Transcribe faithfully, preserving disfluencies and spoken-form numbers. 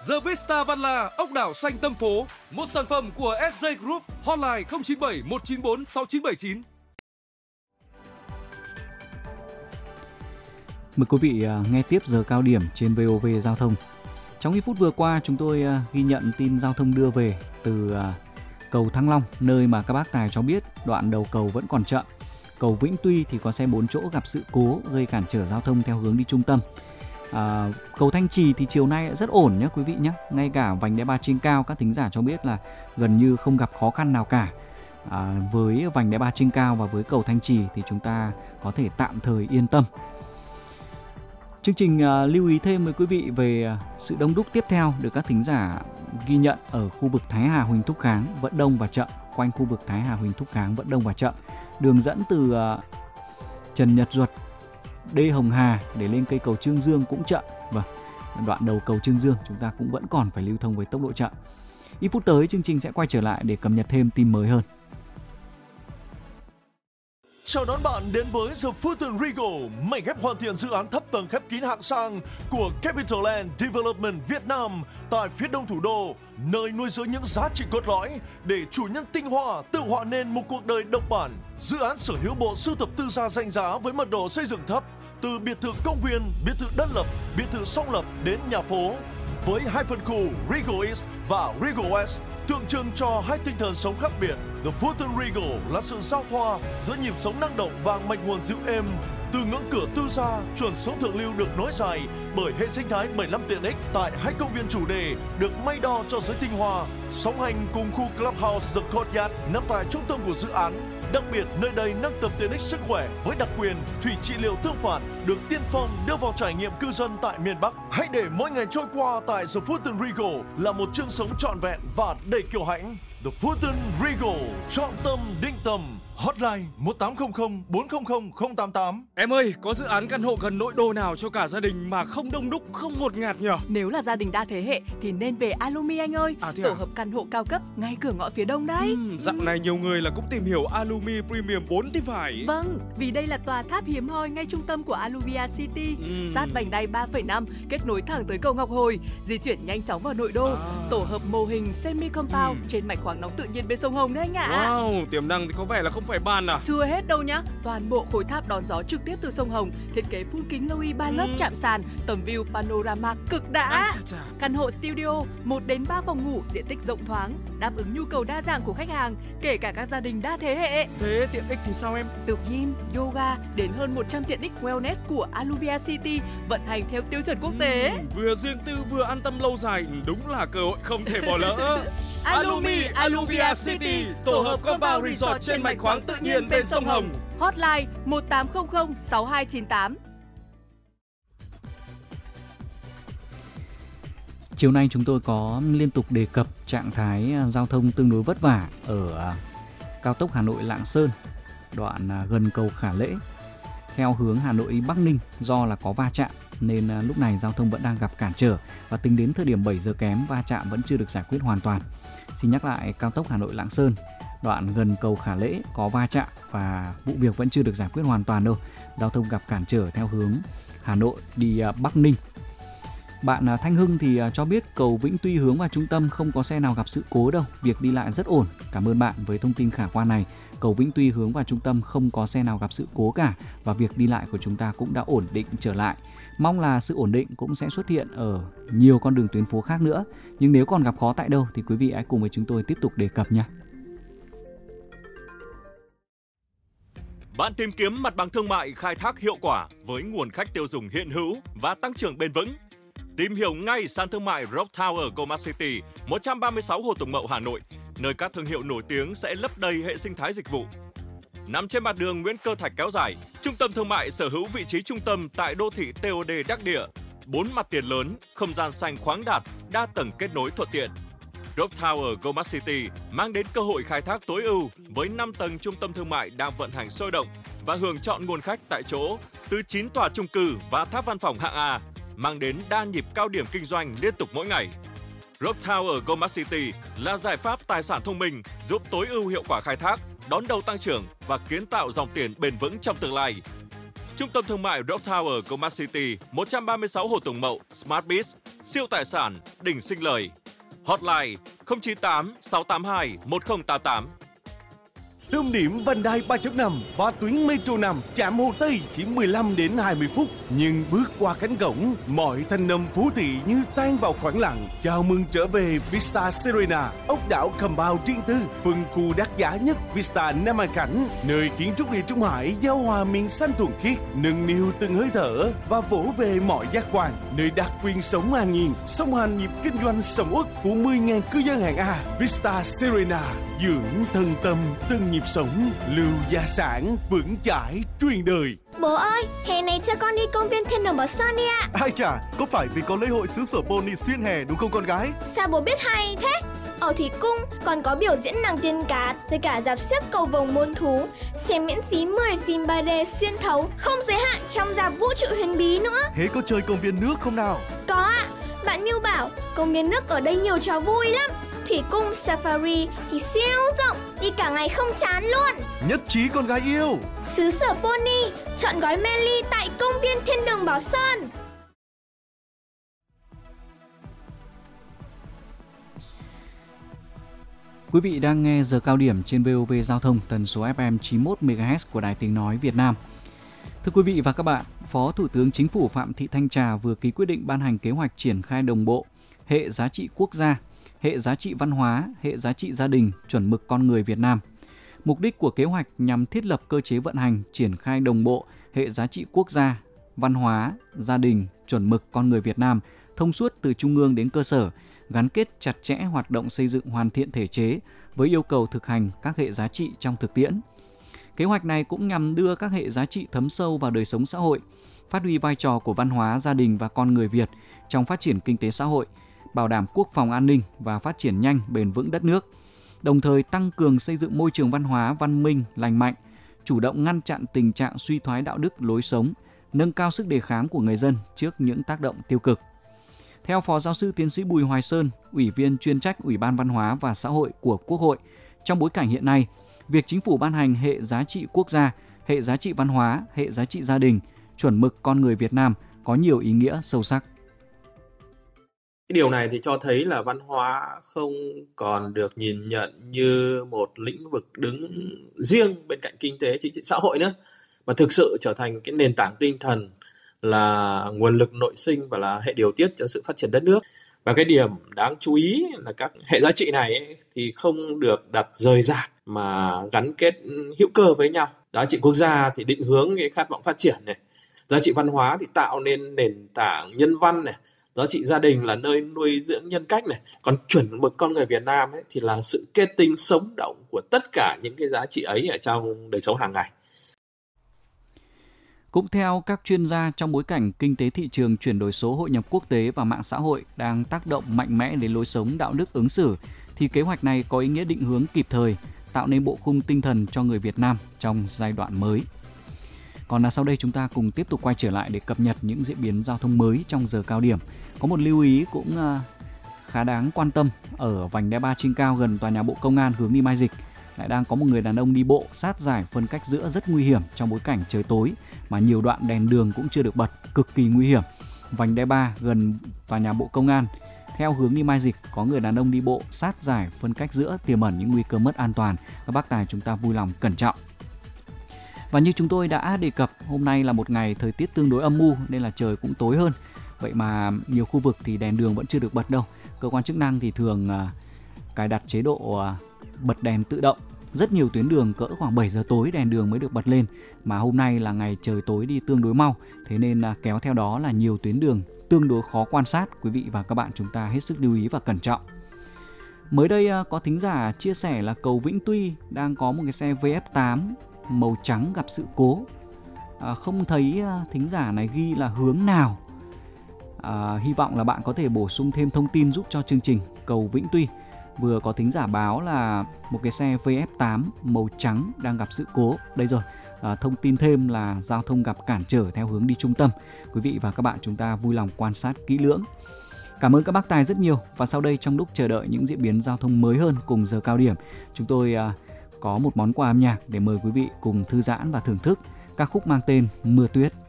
The Vista Văn La, ốc đảo xanh Tâm Phố, một sản phẩm của ét gi Group, hotline không chín bảy một chín bốn sáu chín bảy chín. Mời quý vị nghe tiếp giờ cao điểm trên vê o vê Giao thông. Trong ít phút vừa qua, chúng tôi ghi nhận tin giao thông đưa về từ cầu Thăng Long, nơi mà các bác tài cho biết đoạn đầu cầu vẫn còn chậm. Cầu Vĩnh Tuy thì có xe bốn chỗ gặp sự cố gây cản trở giao thông theo hướng đi trung tâm. À, cầu Thanh Trì thì chiều nay rất ổn nhé quý vị nhé. Ngay cả vành đai ba trên cao, các thính giả cho biết là gần như không gặp khó khăn nào cả. À, với vành đai ba trên cao và với cầu Thanh Trì thì chúng ta có thể tạm thời yên tâm. Chương trình uh, lưu ý thêm với quý vị về uh, sự đông đúc tiếp theo được các thính giả ghi nhận ở khu vực Thái Hà Huỳnh Thúc Kháng vẫn đông và chậm. Quanh khu vực Thái Hà Huỳnh Thúc Kháng vẫn đông và chậm. Đường dẫn từ uh, Trần Nhật Duật, Đê Hồng Hà để lên cây cầu Trương Dương cũng chậm. Vâng, đoạn đầu cầu Trương Dương chúng ta cũng vẫn còn phải lưu thông với tốc độ chậm. Ít phút tới chương trình sẽ quay trở lại để cập nhật thêm tin mới hơn. Chào đón bạn đến với The Fulton Regal, mảnh ghép hoàn thiện dự án thấp tầng khép kín hạng sang của Capital Land Development Việt Nam tại phía đông thủ đô, nơi nuôi dưỡng những giá trị cốt lõi để chủ nhân tinh hoa tự họa nên một cuộc đời độc bản. Dự án sở hữu bộ sưu tập tư gia danh giá với mật độ xây dựng thấp, từ biệt thự công viên, biệt thự đơn lập, biệt thự song lập đến nhà phố, với hai phân khu Regal East và Regal West, tượng trưng cho hai tinh thần sống khác biệt. The Fulton Regal là sự giao thoa giữa nhịp sống năng động và mạch nguồn dịu êm. Từ ngưỡng cửa tư gia, chuẩn sống thượng lưu được nối dài bởi hệ sinh thái bảy mươi lăm tiện ích tại hai công viên chủ đề được may đo cho giới tinh hoa. Song hành cùng khu Clubhouse The Courtyard nằm tại trung tâm của dự án. Đặc biệt, nơi đây nâng tầm tiện ích sức khỏe với đặc quyền thủy trị liệu tương phản được tiên phong đưa vào trải nghiệm cư dân tại miền Bắc. Hãy để mỗi ngày trôi qua tại The Fulton Regal là một chương sống trọn vẹn và đầy kiêu hãnh. The Fulton Regal, chọn tâm định tầm. Hotline một tám không không bốn không không không tám tám. Em ơi, có dự án căn hộ gần nội đô nào cho cả gia đình mà không đông đúc, không ngột ngạt nhỉ? Nếu là gia đình đa thế hệ thì nên về Alumi anh ơi. À, Tổ à? hợp căn hộ cao cấp ngay cửa ngõ phía đông đấy. Ừ, dạo này nhiều người là cũng tìm hiểu Alumi Premium bốn thì phải. Vâng, vì đây là tòa tháp hiếm hoi ngay trung tâm của Aluvia City, ừ. sát vành đai ba phẩy năm, kết nối thẳng tới cầu Ngọc Hồi, di chuyển nhanh chóng vào nội đô. À. Tổ hợp mô hình semi compound ừ. trên mạch khoáng nóng tự nhiên bên sông Hồng đấy anh ạ. À. Wow, tiềm năng thì có vẻ là không phải bàn à? Chưa hết đâu nhá, toàn bộ khối tháp đón gió trực tiếp từ sông Hồng, thiết kế phun kính Loui ba lớp chạm sàn, tầm view panorama cực đã. À, chà, chà. Căn hộ studio một đến ba phòng ngủ, diện tích rộng thoáng, đáp ứng nhu cầu đa dạng của khách hàng, kể cả các gia đình đa thế hệ. Thế tiện ích thì sao em? Từ gym, yoga đến hơn một trăm tiện ích wellness của Aluvia City vận hành theo tiêu chuẩn quốc tế. Ừ, vừa riêng tư vừa an tâm lâu dài, đúng là cơ hội không thể bỏ lỡ. Alumi Aluvia City, tổ hợp compound resort trên mạch khoáng tự nhiên bên sông Hồng. Hotline một tám không không sáu hai chín tám. Chiều nay chúng tôi có liên tục đề cập trạng thái giao thông tương đối vất vả ở cao tốc Hà Nội Lạng Sơn, đoạn gần cầu Khả Lễ, theo hướng Hà Nội đi Bắc Ninh do là có va chạm nên lúc này giao thông vẫn đang gặp cản trở và tính đến thời điểm bảy giờ kém va chạm vẫn chưa được giải quyết hoàn toàn. Xin nhắc lại, cao tốc Hà Nội Lạng Sơn, đoạn gần cầu Khả Lễ có va chạm và vụ việc vẫn chưa được giải quyết hoàn toàn đâu. Giao thông gặp cản trở theo hướng Hà Nội đi Bắc Ninh. Bạn Thanh Hưng thì cho biết cầu Vĩnh Tuy hướng vào trung tâm không có xe nào gặp sự cố đâu, việc đi lại rất ổn. Cảm ơn bạn với thông tin khả quan này. Cầu Vĩnh Tuy hướng vào trung tâm không có xe nào gặp sự cố cả và việc đi lại của chúng ta cũng đã ổn định trở lại. Mong là sự ổn định cũng sẽ xuất hiện ở nhiều con đường tuyến phố khác nữa. Nhưng nếu còn gặp khó tại đâu thì quý vị hãy cùng với chúng tôi tiếp tục đề cập nhé. Bạn tìm kiếm mặt bằng thương mại khai thác hiệu quả với nguồn khách tiêu dùng hiện hữu và tăng trưởng bền vững. Tìm hiểu ngay sàn thương mại Rock Tower Goldmart City, một trăm ba mươi sáu Hồ Tùng Mậu, Hà Nội, nơi các thương hiệu nổi tiếng sẽ lấp đầy hệ sinh thái dịch vụ. Nằm trên mặt đường Nguyễn Cơ Thạch kéo dài, trung tâm thương mại sở hữu vị trí trung tâm tại đô thị tê ô đê đắc địa, bốn mặt tiền lớn, không gian xanh khoáng đạt, đa tầng kết nối thuận tiện. Rock Tower Goldmart City mang đến cơ hội khai thác tối ưu với năm tầng trung tâm thương mại đang vận hành sôi động và hưởng chọn nguồn khách tại chỗ từ chín tòa chung cư và tháp văn phòng hạng A, mang đến đa nhịp cao điểm kinh doanh liên tục mỗi ngày. Rock Tower Goldmart City là giải pháp tài sản thông minh giúp tối ưu hiệu quả khai thác, đón đầu tăng trưởng và kiến tạo dòng tiền bền vững trong tương lai. Trung tâm thương mại Rock Tower Comat City, một trăm ba mươi sáu Hồ Tùng Mậu, Smart Biz, siêu tài sản, đỉnh sinh lời. Hotline không chín tám sáu tám hai một không tám tám. Tâm điểm vành đai ba chấm năm và tuyến Metro năm chạm Hồ Tây chỉ mười lăm đến hai mươi phút, nhưng bước qua cánh cổng, mọi thanh âm phố thị như tan vào khoảng lặng. Chào mừng trở về Vista Serena, ốc đảo compound riêng tư, phân khu đắt giá nhất Vista Nam An Khánh, nơi kiến trúc địa Trung Hải giao hòa miền xanh thuần khiết, nâng niu từng hơi thở và vỗ về mọi giác quan, nơi đặc quyền sống an nhiên, song hành nhịp kinh doanh sầm uất của mười nghìn cư dân hạng A. Vista Serena, dưỡng thân tâm từng nhịp sống, lưu gia sản vững chãi truyền đời. Bố ơi, hè này cho con đi công viên Thiên Đường Bảo Sơn đi ạ. Ai chả, có phải vì có lễ hội xứ sở pony xuyên hè đúng không con gái? Sao bố biết hay thế? Ở Thủy Cung còn có biểu diễn nàng tiên cá, với cả rạp xiếc cầu vồng môn thú, xem miễn phí mười phim ba D xuyên thấu, không giới hạn trong rạp vũ trụ huyền bí nữa. Thế có chơi công viên nước không nào? Có ạ, bạn Miu bảo công viên nước ở đây nhiều trò vui lắm. Thủy Cung Safari thì siêu rộng, đi cả ngày không chán luôn. Nhất trí con gái yêu. Xứ sở pony, chọn gói Meli tại công viên Thiên Đường Bảo Sơn. Quý vị đang nghe giờ cao điểm trên vê o vê Giao thông tần số ép em chín mươi mốt mê ga héc của Đài Tiếng Nói Việt Nam. Thưa quý vị và các bạn, Phó Thủ tướng Chính phủ Phạm Thị Thanh Trà vừa ký quyết định ban hành kế hoạch triển khai đồng bộ hệ giá trị quốc gia, hệ giá trị văn hóa, hệ giá trị gia đình, chuẩn mực con người Việt Nam. Mục đích của kế hoạch nhằm thiết lập cơ chế vận hành, triển khai đồng bộ hệ giá trị quốc gia, văn hóa, gia đình, chuẩn mực con người Việt Nam, thông suốt từ trung ương đến cơ sở, gắn kết chặt chẽ hoạt động xây dựng hoàn thiện thể chế với yêu cầu thực hành các hệ giá trị trong thực tiễn. Kế hoạch này cũng nhằm đưa các hệ giá trị thấm sâu vào đời sống xã hội, phát huy vai trò của văn hóa, gia đình và con người Việt trong phát triển kinh tế xã hội, bảo đảm quốc phòng an ninh và phát triển nhanh, bền vững đất nước, đồng thời tăng cường xây dựng môi trường văn hóa văn minh, lành mạnh, chủ động ngăn chặn tình trạng suy thoái đạo đức lối sống, nâng cao sức đề kháng của người dân trước những tác động tiêu cực. Theo Phó Giáo sư Tiến sĩ Bùi Hoài Sơn, Ủy viên chuyên trách Ủy ban Văn hóa và Xã hội của Quốc hội, trong bối cảnh hiện nay, việc Chính phủ ban hành hệ giá trị quốc gia, hệ giá trị văn hóa, hệ giá trị gia đình, chuẩn mực con người Việt Nam có nhiều ý nghĩa sâu sắc. Cái điều này thì cho thấy là văn hóa không còn được nhìn nhận như một lĩnh vực đứng riêng bên cạnh kinh tế, chính trị, xã hội nữa, mà thực sự trở thành cái nền tảng tinh thần, là nguồn lực nội sinh và là hệ điều tiết cho sự phát triển đất nước. Và cái điểm đáng chú ý là các hệ giá trị này ấy, thì không được đặt rời rạc mà gắn kết hữu cơ với nhau. Giá trị quốc gia thì định hướng cái khát vọng phát triển này, giá trị văn hóa thì tạo nên nền tảng nhân văn này, giá trị gia đình là nơi nuôi dưỡng nhân cách này, còn chuẩn mực con người Việt Nam ấy thì là sự kết tinh sống động của tất cả những cái giá trị ấy ở trong đời sống hàng ngày. Cũng theo các chuyên gia, trong bối cảnh kinh tế thị trường chuyển đổi số, hội nhập quốc tế và mạng xã hội đang tác động mạnh mẽ đến lối sống, đạo đức ứng xử, thì kế hoạch này có ý nghĩa định hướng kịp thời, tạo nên bộ khung tinh thần cho người Việt Nam trong giai đoạn mới. Còn là sau đây chúng ta cùng tiếp tục quay trở lại để cập nhật những diễn biến giao thông mới trong giờ cao điểm. Có một lưu ý cũng khá đáng quan tâm, ở vành đai ba trên cao gần tòa nhà Bộ Công an hướng đi Mai Dịch lại đang có một người đàn ông đi bộ sát giải phân cách giữa rất nguy hiểm trong bối cảnh trời tối mà nhiều đoạn đèn đường cũng chưa được bật, cực kỳ nguy hiểm. Vành đai ba gần tòa nhà Bộ Công an theo hướng đi Mai Dịch có người đàn ông đi bộ sát giải phân cách giữa, tiềm ẩn những nguy cơ mất an toàn. Các bác tài chúng ta vui lòng cẩn trọng. Và như chúng tôi đã đề cập, hôm nay là một ngày thời tiết tương đối âm u nên là trời cũng tối hơn. Vậy mà nhiều khu vực thì đèn đường vẫn chưa được bật đâu. Cơ quan chức năng thì thường uh, cài đặt chế độ uh, bật đèn tự động. Rất nhiều tuyến đường cỡ khoảng bảy giờ tối đèn đường mới được bật lên. Mà hôm nay là ngày trời tối đi tương đối mau. Thế nên uh, kéo theo đó là nhiều tuyến đường tương đối khó quan sát. Quý vị và các bạn chúng ta hết sức lưu ý và cẩn trọng. Mới đây uh, có thính giả chia sẻ là cầu Vĩnh Tuy đang có một cái xe vê ép tám màu trắng gặp sự cố. À, không thấy uh, thính giả này ghi là hướng nào. À, hy vọng là bạn có thể bổ sung thêm thông tin giúp cho chương trình. Cầu Vĩnh Tuy vừa có thính giả báo là một cái xe vê ép tám màu trắng đang gặp sự cố. Đây rồi, à, thông tin thêm là giao thông gặp cản trở theo hướng đi trung tâm. Quý vị và các bạn chúng ta vui lòng quan sát kỹ lưỡng. Cảm ơn các bác tài rất nhiều. Và sau đây trong lúc chờ đợi những diễn biến giao thông mới hơn cùng giờ cao điểm, chúng tôi à, có một món quà âm nhạc để mời quý vị cùng thư giãn và thưởng thức. ca khúc mang tên Mưa Tuyết.